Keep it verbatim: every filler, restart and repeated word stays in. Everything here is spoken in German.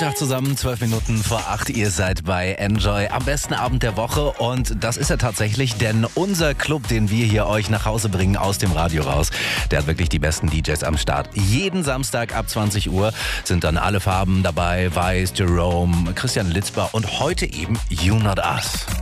Montag zusammen, zwölf Minuten vor acht. Ihr seid bei Enjoy am besten Abend der Woche. Und das ist er tatsächlich, denn unser Club, den wir hier euch nach Hause bringen aus dem Radio raus, der hat wirklich die besten D Js am Start. Jeden Samstag ab zwanzig Uhr sind dann alle Farben dabei. Weiß, Jerome, Christian Litzbar und heute eben You Not Us.